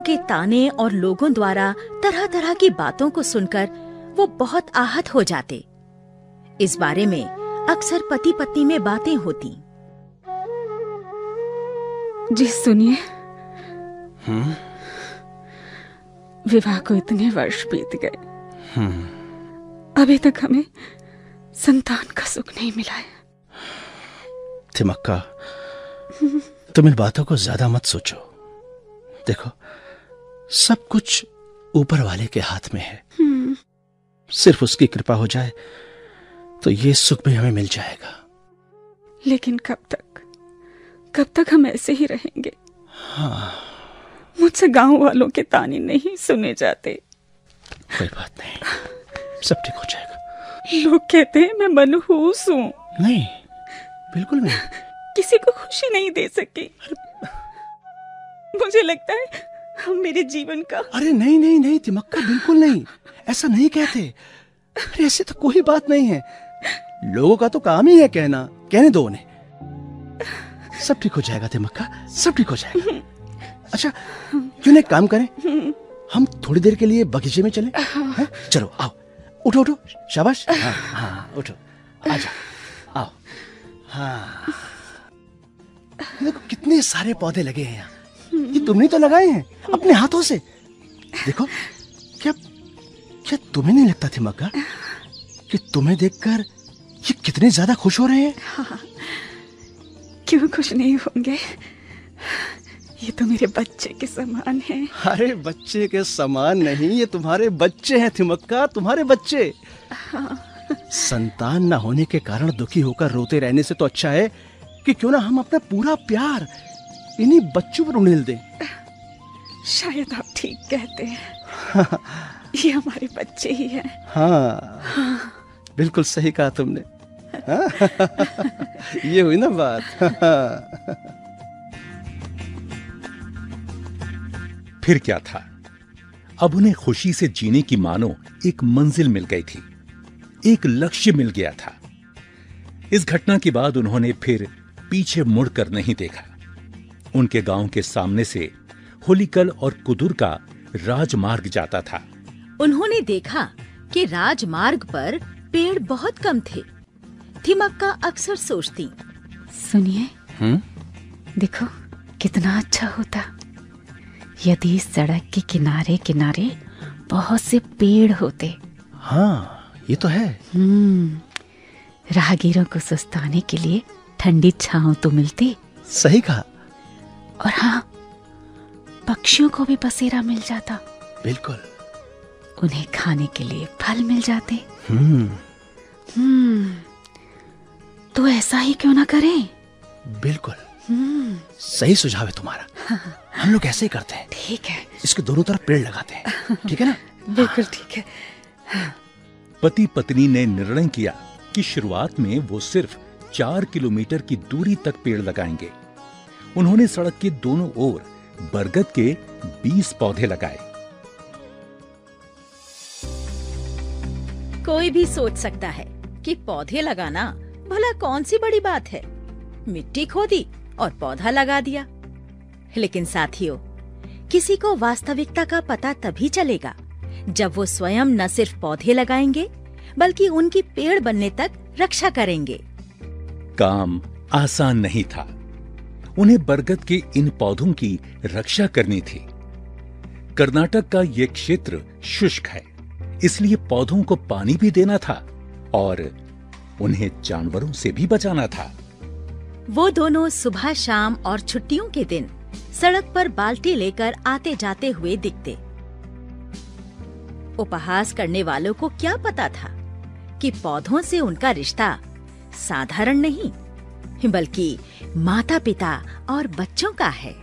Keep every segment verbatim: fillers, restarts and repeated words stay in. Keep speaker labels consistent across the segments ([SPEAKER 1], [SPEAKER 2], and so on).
[SPEAKER 1] के ताने और लोगों द्वारा तरह तरह की बातों को सुनकर वो बहुत आहत हो जाते। इस बारे में अक्सर पति पत्नी में बातें होती।
[SPEAKER 2] जी सुनिए,
[SPEAKER 3] हम्म
[SPEAKER 2] विवाह को इतने वर्ष बीत गए,
[SPEAKER 3] हम्म
[SPEAKER 2] अभी तक हमें संतान का सुख नहीं मिला है।
[SPEAKER 3] तिमक्का, तुम इन बातों को ज्यादा मत सोचो। देखो, सब कुछ ऊपर वाले के हाथ में है। सिर्फ उसकी कृपा हो जाए तो ये सुख भी हमें मिल जाएगा।
[SPEAKER 2] लेकिन कब तक कब तक हम ऐसे ही रहेंगे?
[SPEAKER 3] हाँ,
[SPEAKER 2] मुझसे गांव वालों के ताने नहीं सुने जाते।
[SPEAKER 3] कोई बात नहीं, सब ठीक हो जाएगा।
[SPEAKER 2] लोग कहते हैं मैं मनहूस हूँ।
[SPEAKER 3] नहीं, बिल्कुल नहीं।
[SPEAKER 2] किसी को खुशी नहीं दे सकी। मुझे लगता है हम मेरे जीवन का।
[SPEAKER 3] अरे नहीं नहीं नहीं तिमक्का, बिल्कुल नहीं, ऐसा नहीं कहते। अरे ऐसे तो कोई बात नहीं है। लोगों का तो काम ही है कहना, कहने दो उन्हें। सब ठीक हो जाएगा तिमक्का, सब ठीक हो जाएगा। अच्छा, क्यों नहीं काम करें, हम थोड़ी देर के लिए बगीचे में चलें? हैं? चलो आओ, उठो उठो, शाबाश। हाँ हाँ उठो, आजा, आओ। हाँ, देखो कितने सारे पौधे लगे हैं यहाँ। ये तुमने तो लगाए हैं अपने हाथों से। देखो, क्या क्या तुम्हें नहीं लगता तिमक्का कि तुम्हें देखकर ये कितने ज्यादा खुश हो रहे हैं?
[SPEAKER 2] हाँ, क्यों खुश नहीं होंगे? ये तो मेरे बच्चे के समान है।
[SPEAKER 3] अरे बच्चे के समान नहीं, ये तुम्हारे बच्चे हैं तिमक्का, तुम्हारे बच्चे।
[SPEAKER 2] हाँ।
[SPEAKER 3] संतान न होने के कारण दुखी होकर रोते रहने से तो अच्छा है कि क्यों ना हम अपना पूरा प्यार इन्हीं बच्चों पर उड़ेल दें।
[SPEAKER 2] शायद आप ठीक कहते हैं। ये हमारे बच्चे ही हैं।
[SPEAKER 3] हाँ, हाँ। बिल्कुल सही कहा तुमने। ये हुई ना बात।
[SPEAKER 4] फिर क्या था, अब उन्हें खुशी से जीने की मानो एक मंजिल मिल गई थी, एक लक्ष्य मिल गया था। इस घटना के बाद उन्होंने फिर पीछे मुड़कर नहीं देखा। उनके गांव के सामने से हुलिकल और कुदुर का राजमार्ग जाता था।
[SPEAKER 1] उन्होंने देखा कि राजमार्ग पर पेड़ बहुत कम थे। तिमक्का अक्सर सोचती,
[SPEAKER 2] सुनिए,
[SPEAKER 3] हम्म
[SPEAKER 2] देखो कितना अच्छा होता यदि सड़क के किनारे किनारे बहुत से पेड़ होते।
[SPEAKER 3] हाँ, ये तो है।
[SPEAKER 2] हम्म राहगीरों को सुस्ताने के लिए ठंडी छांव तो मिलती।
[SPEAKER 3] सही कहा।
[SPEAKER 2] और हाँ, पक्षियों को भी बसेरा मिल जाता।
[SPEAKER 3] बिल्कुल।
[SPEAKER 2] उन्हें खाने के लिए फल मिल जाते।
[SPEAKER 3] हम्म
[SPEAKER 2] हम्म तो ऐसा ही क्यों ना करें?
[SPEAKER 3] बिल्कुल।
[SPEAKER 2] हम्म
[SPEAKER 3] सही सुझाव है तुम्हारा। हाँ। हम लोग ऐसे ही करते हैं।
[SPEAKER 2] ठीक है,
[SPEAKER 3] इसके दोनों तरफ पेड़ लगाते हैं। ठीक है ना?
[SPEAKER 2] बिल्कुल ठीक है। हाँ।
[SPEAKER 4] पति पत्नी ने निर्णय किया कि शुरुआत में वो सिर्फ चार किलोमीटर की दूरी तक पेड़ लगाएंगे। उन्होंने सड़क के दोनों ओर बरगद के बीस पौधे लगाए।
[SPEAKER 1] कोई भी सोच सकता है कि पौधे लगाना भला कौन सी बड़ी बात है। मिट्टी खोदी और पौधा लगा दिया। लेकिन साथियों, किसी को वास्तविकता का पता तभी चलेगा जब वो स्वयं न सिर्फ पौधे लगाएंगे बल्कि उनकी पेड़ बनने तक रक्षा करेंगे।
[SPEAKER 4] काम आसान नहीं था। उन्हें बरगद के इन पौधों की रक्षा करनी थी। कर्नाटक का ये क्षेत्र शुष्क है, इसलिए पौधों को पानी भी देना था और उन्हें जानवरों से भी बचाना था।
[SPEAKER 1] वो दोनों सुबह शाम और छुट्टियों के दिन सड़क पर बाल्टी लेकर आते जाते हुए दिखते। उपहास करने वालों को क्या पता था कि पौधों से उनका रिश्ता साधारण नहीं बल्कि माता पिता और बच्चों का है।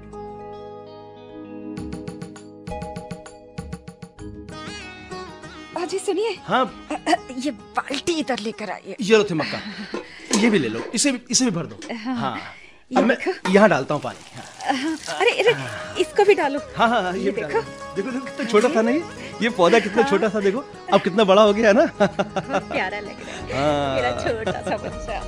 [SPEAKER 2] बाजी सुनिए।
[SPEAKER 3] हाँ,
[SPEAKER 2] ये बाल्टी इधर लेकर आइए।
[SPEAKER 3] ये लो तिमक्का, ये भी ले लो, इसे भी इसे भी भर दो। हाँ,
[SPEAKER 2] ये
[SPEAKER 3] अब मैं यहाँ डालता हूँ पानी। हाँ।
[SPEAKER 2] अरे अरे, इसको भी डालो।
[SPEAKER 3] हाँ हाँ, ये,
[SPEAKER 2] ये
[SPEAKER 3] भी
[SPEAKER 2] देखो।
[SPEAKER 3] डालो। देखो देखो कितना छोटा था ना ये ये पौधा कितना छोटा था। देखो अब कितना बड़ा हो गया है ना।
[SPEAKER 1] बहुत प्यारा लग रहा है मेरा छोटा सा बच्चा।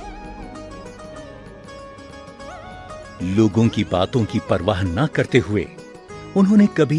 [SPEAKER 4] लोगों की बातों की परवाह न करते हुए उन्होंने कभी